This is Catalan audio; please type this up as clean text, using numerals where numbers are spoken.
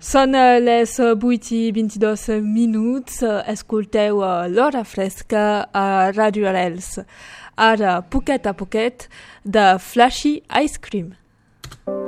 Són les 8:22. Escolteu l'Hora Fresca a Ràdio Arrels. Ara, poquet a poquet, de Flashy Ice Cream.